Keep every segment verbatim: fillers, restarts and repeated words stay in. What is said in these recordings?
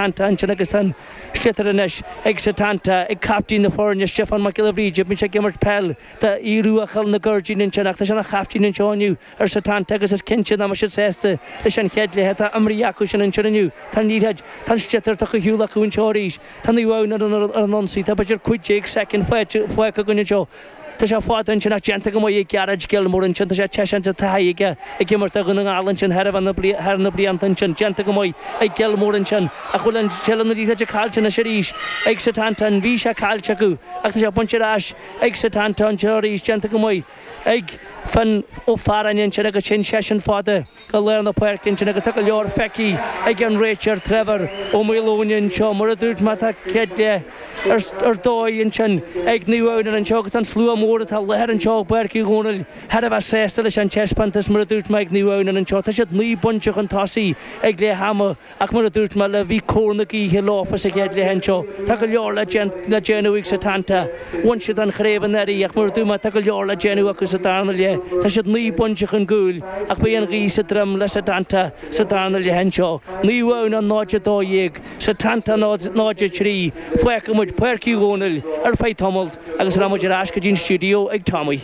tanta an agus an slitaranis ag sa tanta ag captain na forne Stefan McGillivray min se gimmert pell da iru achal na gurgin in chanach ta captain in chonu ar sa tanta agus as kinchen am se seste is an hedle heta amriaku in chonu tan ni had tan stitter ta hula kun choris tan ni wa na an nonsi ta bajer kujik second fight fight gun jo ta se fád an sinna genta go mai garage gilmór an sin ta se tesan ta taige ag gimmert a gun alan sin her van na bli her na bli an tan sin genta go mai ag gilmór an sin a chulan chelan ri ta calcha na siris ag sa tantan vi se calcha go ach ta se bunchirash ag sa tantan choris genta go mai ag fan o faran in chena go chin session fáda go learn na park in chena go ta leor feki ag an Richard Trevor o Milonian cho mor dút mata kedde er er dói in chin ag niú an chog tan slú mór ta leher an chog barki gonal had a sestel an chespantas mor dút meg niú an cho ta sit ní bunch an tasi ag le hama ach mor dút ma le vi cornaki he lofa se kedle hen cho ta go leor la gen la genuig satanta one shit an khreven neri ach mor dút ma ta go leor la genu ak satana le ta sit ní bunch an gul ach be an ri satram la satanta satana le hen cho ní won an noje dóig satanta noje tri fuek mo perki gonal ar fai tomult agus ramodir aska din studio ag Tommy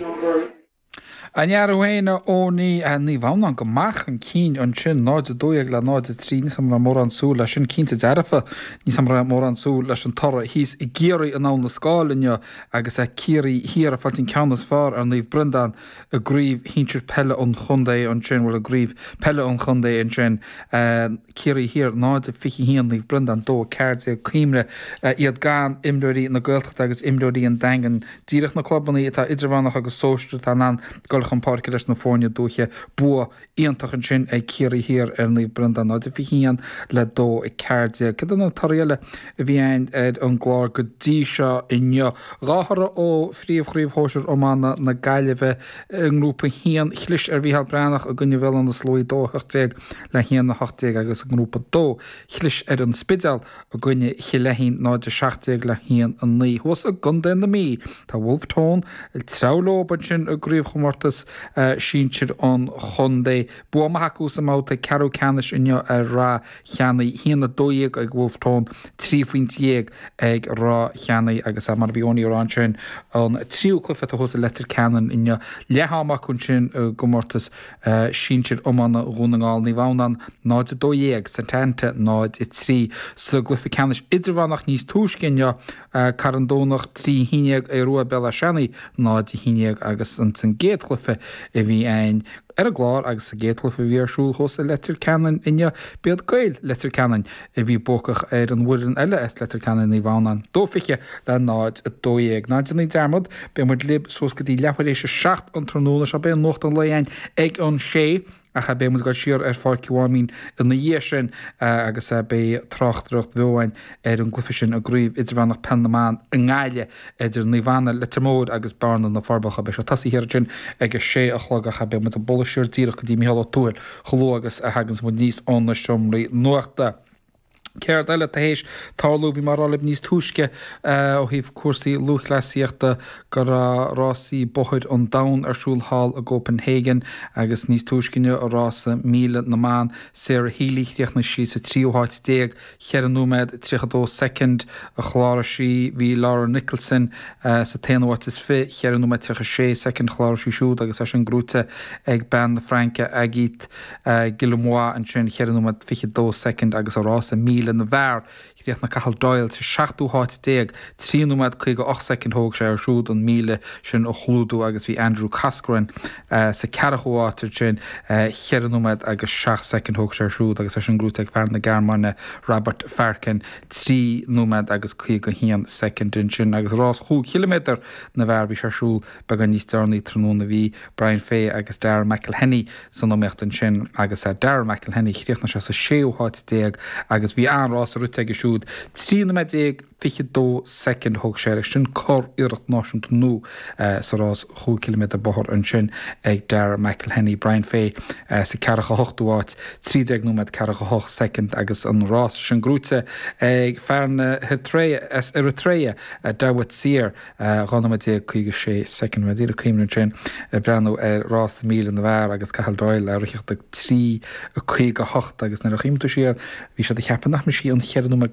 An jararhaine óní a ní bhán go mach an cín an sin náide dóag le náide trí ní sam ra mór an sú leis sin cínta dearafa ní sam ra mór an sú leis an torra hís i géirí an ná na scálinne agus a cíirí hir a faltin ceannas far an líomh brindan a gríomh híntir pelle an chundé an sin bhfuil a gríomh pelle an chundé an sin cíirí hir náide fichi hían líomh brindan dó ceirde a cíimre iad gan imdóirí na ggóilteach agus imdóirí an dagan díireach na clubbaní tá idirhánach agus sóiste tá an an park leis na fórne dúche bu íontach an sin ag cíirí hir ar ní brindan náide fi hían le dó ag ceirde cad an taréile a bhí ein an gláir go dtí seo inneo ráthara ó phríomh-chríomh hóisiir ómána na gaiileh an grúpa hían chlis ar bhíhall breannach a gunne bhfuil an na slóí dó heachtéag le hían na heachtéag agus an grúpa dó chlis ar an spidal a gunne chilehín náide seachtéag le hían an ní hús a gundé na mí tá Wolftón il trálóban sin a gríomh chomórtas síintir an chundé bu maithú sa máta ceú ceannis inneo ar rá cheannaí híanana dóíag ag Wolftón trífuintíag ag rá cheannaí agus a mar bhíoní rán sin an tríú clufa a thusa letar ceanan inneo lehamach chun sin gomórtas síintir ommanna rúnaáil ní bhhanan náid a dóíag san tenta náid i trí sa glufa ceannis idirhánach níos túiscinneo carandónach trí híineag é ruá bella seannaí náid i híineag agus an san géad clufa i bhí ein ar a glár agus a géadlufa bhí arsúil thos a letar ceanan inne bead gail letar ceanan i bhí bócach ar an bhuirin eile is letar ceanan í bhánan. Dófiche le náid a dóíag. Náid an í dermod be muid lib sos go dtí leharéis seacht an tróna se be nocht an lein ag an sé a cha bé mu go siar ar fáciháín in na dhé sin agus a bé trochtdrocht bhhain ar an glufi sin a gríomh idirhánach pennaán a ngáile idir níhana letarmód agus barna na farbacha be se tasí hir sin agus sé a chlagacha be mu a bolisiir díach go dtí míhall túir choló agus a hagans mu níos an na siomlaí nuachta. Ceir eile a hééis táú bhí mar ráibh níos túisce ó híh cuasaí luchleíochta gur rásaí bothid an dam arsúlhall a Copenhagen agus níos túiscinne ó rása míle na man sé hílíchreach na sí sa tríúáid déag chear an núméid tríchadó second a chláir sí hí Laura Nicholson sa téanhhaid is fi chear an núméid tricha sé second chláir sí siúd agus as an grúte ag ben na Franca agit Gilmois an sin chear an núméid fichadó second agus a rása míle in na bhar chríoch na cahall doil sa seachtú háit déag tríúmad chuig go ach second hóg sé ar siúd an míle sin ó chlúdú agus bhí Andrew Cascarin sa cearachháir sin chearanúmad agus seach second hóg sé ar siúd agus sin grúteag fear na Gearmáine Robert Farkin tríúmad agus chuig go hían second in sin agus rás chuú kilometr na bhar bhí searsúl be an níos darnaí tróna bhí Brian Fay agus Darragh McElhenney san nómecht an sin agus a Darragh McElhenney chríoch na se sa séúáit déag agus bhí anrás a rute go siúd trína ag fiche dó second hóg sé sin cor iirecht náisiúnta nó sa rás chuú kilometr bothir an sin ag Darragh McElhenney Brian Fay sa cearacha hochtúáit trídeag nómad cearacha hoch second agus an rás sin grúte ag fearna Eritrea dawad sir ganamad ag chuige sé second medí a cíimrún sin brenn ar rás míle na bhar agus cahall doil a richeach trí a chuige hocht agus na a chiimú siar bhí se de cheapan nach sí an cheanú